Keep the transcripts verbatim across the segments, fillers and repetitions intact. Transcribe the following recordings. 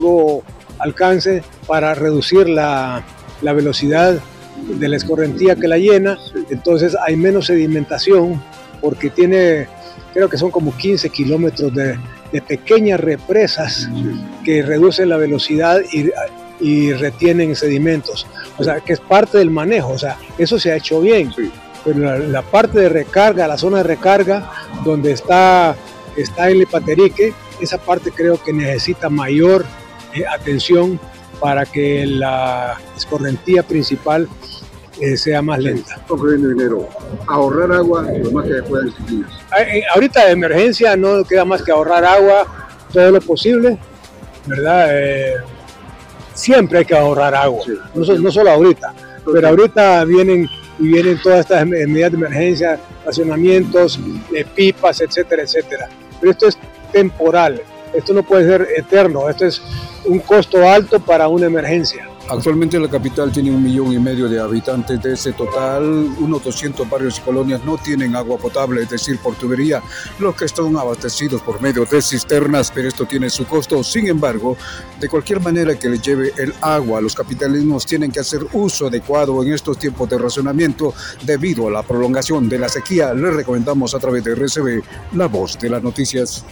alcance para reducir la, la velocidad de la escorrentía que la llena, entonces hay menos sedimentación porque tiene, creo que son como quince kilómetros de, de pequeñas represas que reducen la velocidad y, y retienen sedimentos, o sea que es parte del manejo, o sea eso se ha hecho bien, pero la, la parte de recarga, la zona de recarga donde está, está el Epaterique, esa parte creo que necesita mayor eh, atención para que la escorrentía principal eh, sea más lenta. Dinero, ahorrar agua lo más que se pueda. Ahorita de emergencia no queda más que ahorrar agua todo lo posible, ¿verdad? Eh, siempre hay que ahorrar agua, sí, no, no solo ahorita, pero ahorita vienen y vienen todas estas medidas de emergencia, racionamientos, eh, pipas, etcétera, etcétera. Pero esto es temporal, esto no puede ser eterno, esto es un costo alto para una emergencia. Actualmente la capital tiene un millón y medio de habitantes. De ese total, unos doscientos barrios y colonias no tienen agua potable, es decir, por tubería, los que están abastecidos por medio de cisternas, pero esto tiene su costo. Sin embargo, de cualquier manera que les lleve el agua, los capitalinos tienen que hacer uso adecuado en estos tiempos de racionamiento debido a la prolongación de la sequía. Les recomendamos a través de R C B, la voz de las noticias.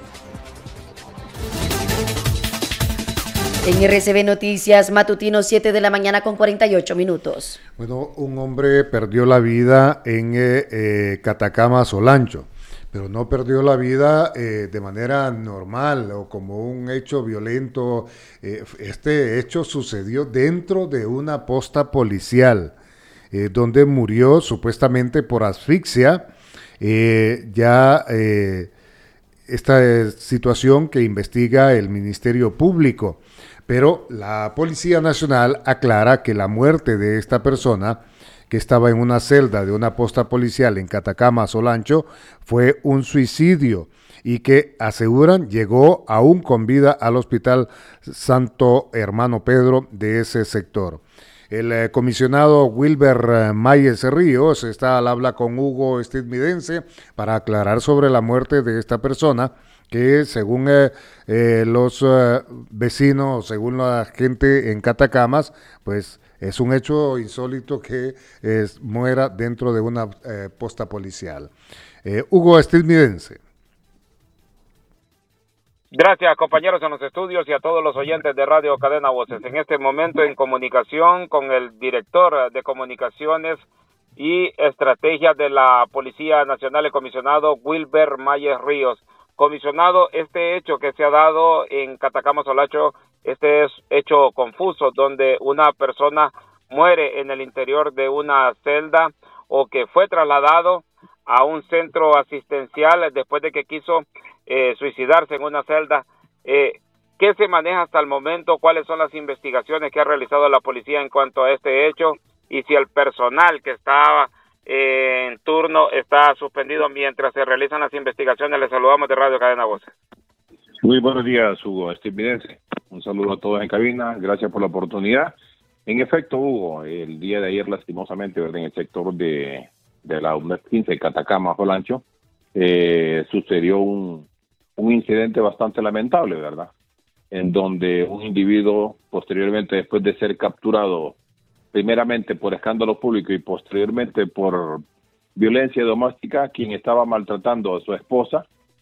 En R C B Noticias, matutino, siete de la mañana con cuarenta y ocho minutos. Bueno, un hombre perdió la vida en eh, eh, Catacama, Solancho, pero no perdió la vida eh, de manera normal o como un hecho violento. Eh, este hecho sucedió dentro de una posta policial, eh, donde murió supuestamente por asfixia. Eh, ya eh, esta situación que investiga el Ministerio Público. Pero la Policía Nacional aclara que la muerte de esta persona, que estaba en una celda de una posta policial en Catacama, Solancho, fue un suicidio y que aseguran llegó aún con vida al Hospital Santo Hermano Pedro de ese sector. El eh, comisionado Wilber eh, Mayes Ríos está al habla con Hugo Estidmidense para aclarar sobre la muerte de esta persona, que según eh, eh, los eh, vecinos, según la gente en Catacamas, pues es un hecho insólito que eh, muera dentro de una eh, posta policial. Eh, Hugo Estidmidense. Gracias, compañeros en los estudios y a todos los oyentes de Radio Cadena Voces. En este momento en comunicación con el director de comunicaciones y estrategias de la Policía Nacional, el comisionado Wilber Mayes Ríos. Comisionado, este hecho que se ha dado en Catacama, Solancho, este es hecho confuso, donde una persona muere en el interior de una celda o que fue trasladado a un centro asistencial después de que quiso eh, suicidarse en una celda. Eh, ¿Qué se maneja hasta el momento? ¿Cuáles son las investigaciones que ha realizado la policía en cuanto a este hecho? Y si el personal que estaba eh, en turno está suspendido mientras se realizan las investigaciones. Les saludamos de Radio Cadena Voces. Muy buenos días, Hugo Estidmidense. Un saludo a todos en cabina. Gracias por la oportunidad. En efecto, Hugo, el día de ayer, lastimosamente, ¿verdad?, en el sector de, de la U N E P quince, Catacama, Solancho, eh, sucedió un, un incidente bastante lamentable, ¿verdad?, en donde un individuo, posteriormente, después de ser capturado, primeramente por escándalo público y posteriormente por violencia doméstica, quien estaba maltratando a su esposa,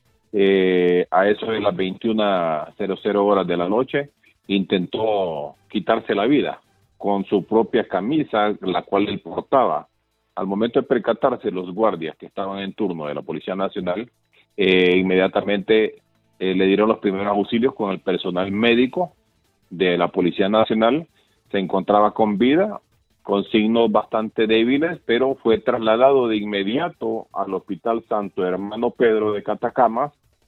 eh, a eso de las veintiuna horas de la noche, intentó quitarse la vida con su propia camisa, la cual él portaba. Al momento de percatarse los guardias que estaban en turno de la Policía Nacional, eh, inmediatamente eh, le dieron los primeros auxilios con el personal médico de la Policía Nacional. Se encontraba con vida, con signos bastante débiles, pero fue trasladado de inmediato al Hospital Santo Hermano Pedro de Catacamas,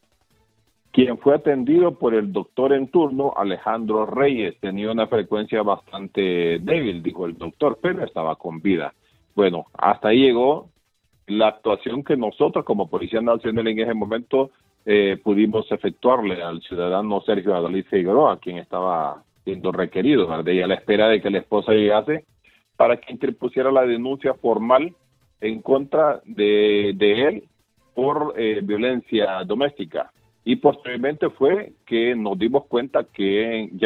quien fue atendido por el doctor en turno, Alejandro Reyes. Tenía una frecuencia bastante débil, dijo el doctor, pero estaba con vida. Bueno, hasta ahí llegó la actuación que nosotros como Policía Nacional en ese momento eh, pudimos efectuarle al ciudadano Sergio Adalid Figueroa, quien estaba siendo requerido, ¿verdad?, y a la espera de que la esposa llegase para que interpusiera la denuncia formal en contra de, de él por eh, violencia doméstica. y posteriormente fue que nos dimos cuenta que ya